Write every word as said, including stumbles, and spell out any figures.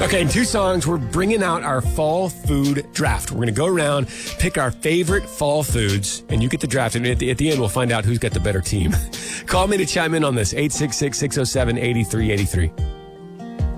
Okay, in two songs, we're bringing out our fall food draft. We're going to go around, pick our favorite fall foods, and you get the draft. And at the, at the end, we'll find out who's got the better team. Call me to chime in on this, eight six six, six oh seven, eight three eight three.